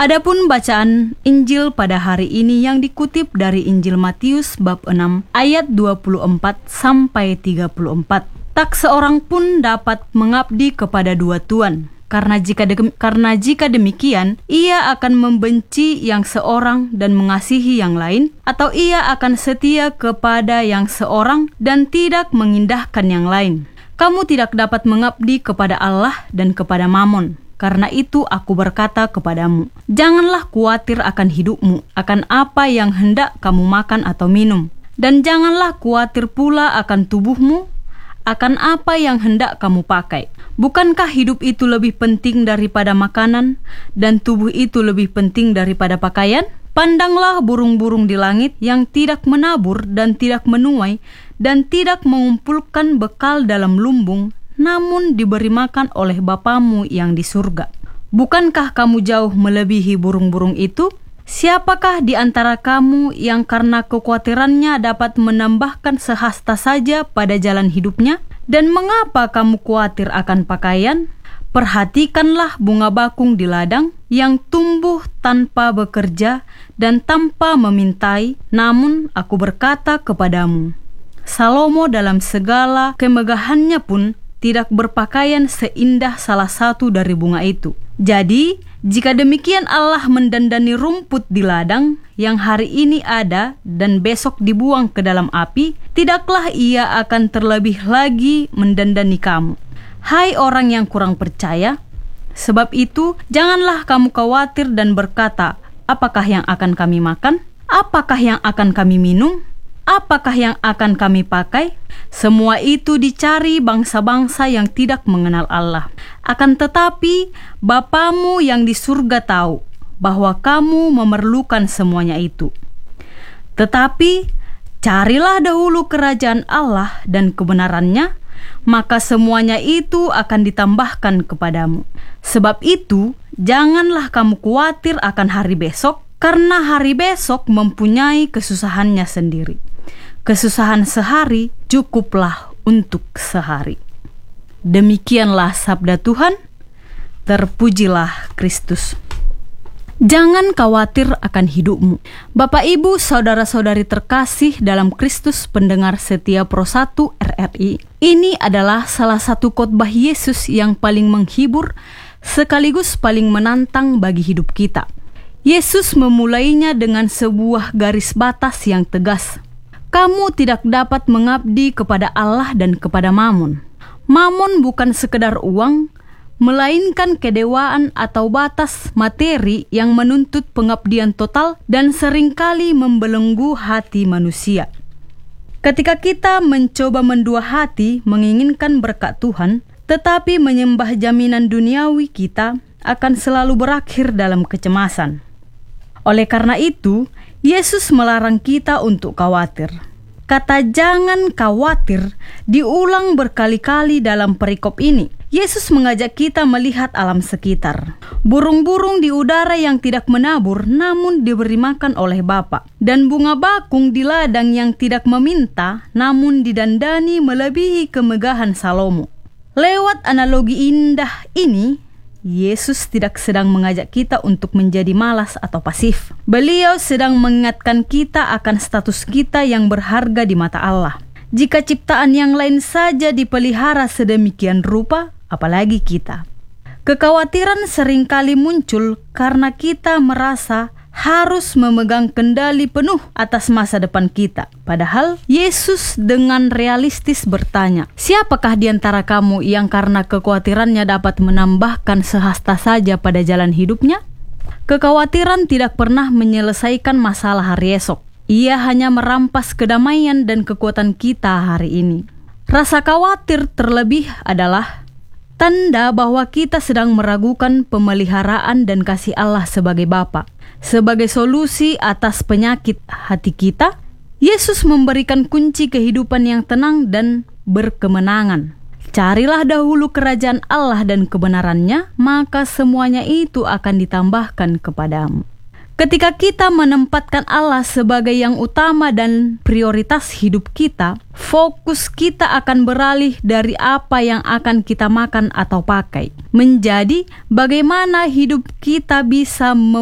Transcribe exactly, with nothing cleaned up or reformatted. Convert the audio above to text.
Adapun bacaan Injil pada hari ini yang dikutip dari Injil Matius bab enam ayat dua puluh empat sampai tiga puluh empat. Tak seorang pun dapat mengabdi kepada dua tuan, karena jika de- karena jika demikian ia akan membenci yang seorang dan mengasihi yang lain, atau ia akan setia kepada yang seorang dan tidak mengindahkan yang lain. Kamu tidak dapat mengabdi kepada Allah dan kepada Mamon. Karena itu aku berkata kepadamu, janganlah khawatir akan hidupmu, akan apa yang hendak kamu makan atau minum. Dan janganlah khawatir pula akan tubuhmu, akan apa yang hendak kamu pakai. Bukankah hidup itu lebih penting daripada makanan, dan tubuh itu lebih penting daripada pakaian? Pandanglah burung-burung di langit yang tidak menabur dan tidak menuai, dan tidak mengumpulkan bekal dalam lumbung, namun diberi makan oleh Bapamu yang di surga. Bukankah kamu jauh melebihi burung-burung itu? Siapakah di antara kamu yang karena kekhawatirannya dapat menambahkan sehasta saja pada jalan hidupnya? Dan mengapa kamu khawatir akan pakaian? Perhatikanlah bunga bakung di ladang yang tumbuh tanpa bekerja dan tanpa memintai, namun aku berkata kepadamu, Salomo dalam segala kemegahannya pun tidak berpakaian seindah salah satu dari bunga itu. Jadi, jika demikian Allah mendandani rumput di ladang yang hari ini ada dan besok dibuang ke dalam api, tidaklah ia akan terlebih lagi mendandani kamu, hai orang yang kurang percaya? Sebab itu, janganlah kamu khawatir dan berkata, apakah yang akan kami makan? Apakah yang akan kami minum? Apakah yang akan kami pakai? Semua itu dicari bangsa-bangsa yang tidak mengenal Allah. Akan tetapi, Bapamu yang di surga tahu bahwa kamu memerlukan semuanya itu. Tetapi, carilah dahulu kerajaan Allah dan kebenarannya, maka semuanya itu akan ditambahkan kepadamu. Sebab itu, janganlah kamu khawatir akan hari besok, karena hari besok mempunyai kesusahannya sendiri. Kesusahan sehari cukuplah untuk sehari. Demikianlah sabda Tuhan. Terpujilah Kristus. Jangan khawatir akan hidupmu. Bapak, Ibu, saudara-saudari terkasih dalam Kristus, pendengar setia Pro satu R R I. Ini adalah salah satu khotbah Yesus yang paling menghibur sekaligus paling menantang bagi hidup kita. Yesus memulainya dengan sebuah garis batas yang tegas. Kamu tidak dapat mengabdi kepada Allah dan kepada Mamon. Mamon bukan sekedar uang, melainkan kedewaan atau batas materi yang menuntut pengabdian total dan seringkali membelenggu hati manusia. Ketika kita mencoba mendua hati menginginkan berkat Tuhan, tetapi menyembah jaminan duniawi kita akan selalu berakhir dalam kecemasan. Oleh karena itu, Yesus melarang kita untuk khawatir. Kata jangan khawatir diulang berkali-kali dalam perikop ini. Yesus mengajak kita melihat alam sekitar. Burung-burung di udara yang tidak menabur namun diberi makan oleh Bapa. Dan bunga bakung di ladang yang tidak meminta namun didandani melebihi kemegahan Salomo. Lewat analogi indah ini, Yesus tidak sedang mengajak kita untuk menjadi malas atau pasif. Beliau sedang mengingatkan kita akan status kita yang berharga di mata Allah. Jika ciptaan yang lain saja dipelihara sedemikian rupa, apalagi kita. Kekhawatiran seringkali muncul karena kita merasa harus memegang kendali penuh atas masa depan kita. Padahal Yesus dengan realistis bertanya, siapakah di antara kamu yang karena kekhawatirannya dapat menambahkan sehasta saja pada jalan hidupnya? Kekhawatiran tidak pernah menyelesaikan masalah hari esok. Ia hanya merampas kedamaian dan kekuatan kita hari ini. Rasa khawatir terlebih adalah tanda bahwa kita sedang meragukan pemeliharaan dan kasih Allah sebagai Bapa. Sebagai solusi atas penyakit hati kita, Yesus memberikan kunci kehidupan yang tenang dan berkemenangan. Carilah dahulu kerajaan Allah dan kebenarannya, maka semuanya itu akan ditambahkan kepadamu. Ketika kita menempatkan Allah sebagai yang utama dan prioritas hidup kita, fokus kita akan beralih dari apa yang akan kita makan atau pakai, menjadi bagaimana hidup kita bisa